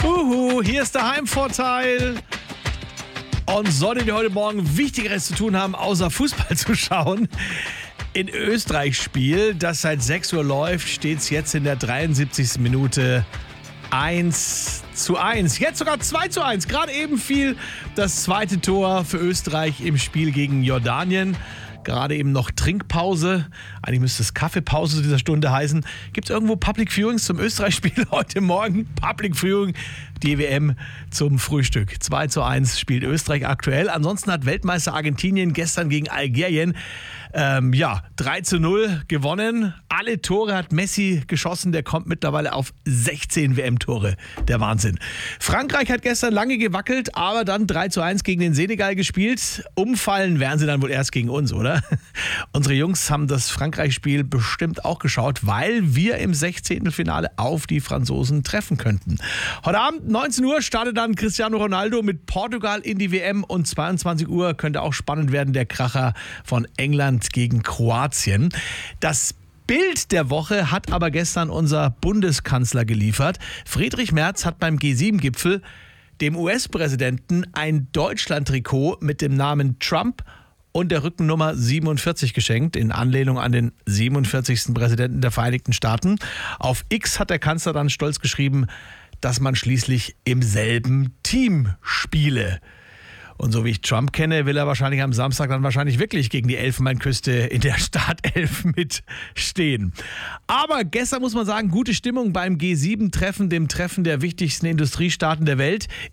Hier ist der Heimvorteil. Und solltet ihr heute Morgen Wichtigeres zu tun haben, außer Fußball zu schauen, in Österreich-Spiel, das seit 6 Uhr läuft, steht es jetzt in der 73. Minute 1:1. Jetzt sogar 2:1. Gerade eben fiel das zweite Tor für Österreich im Spiel gegen Jordanien. Gerade eben noch Trinkpause. Eigentlich müsste es Kaffeepause zu dieser Stunde heißen. Gibt es irgendwo Public Viewings zum Österreich-Spiel heute Morgen? Public Viewing, die WM zum Frühstück. 2:1 spielt Österreich aktuell. Ansonsten hat Weltmeister Argentinien gestern gegen Algerien 3:0 gewonnen. Alle Tore hat Messi geschossen. Der kommt mittlerweile auf 16 WM-Tore. Der Wahnsinn. Frankreich hat gestern lange gewackelt, aber dann 3:1 gegen den Senegal gespielt. Umfallen werden sie dann wohl erst gegen uns, oder? Unsere Jungs haben das Frankreich-Spiel bestimmt auch geschaut, weil wir im 16. Finale auf die Franzosen treffen könnten. Heute Abend 19 Uhr startet dann Cristiano Ronaldo mit Portugal in die WM und 22 Uhr könnte auch spannend werden, der Kracher von England gegen Kroatien. Das Bild der Woche hat aber gestern unser Bundeskanzler geliefert. Friedrich Merz hat beim G7-Gipfel dem US-Präsidenten ein Deutschland-Trikot mit dem Namen Trump und der Rückennummer 47 geschenkt, in Anlehnung an den 47. Präsidenten der Vereinigten Staaten. Auf X hat der Kanzler dann stolz geschrieben, dass man schließlich im selben Team spiele. Und so wie ich Trump kenne, will er wahrscheinlich am Samstag dann wahrscheinlich wirklich gegen die Elfenbeinküste in der Startelf mitstehen. Aber gestern muss man sagen, gute Stimmung beim G7-Treffen, dem Treffen der wichtigsten Industriestaaten der Welt.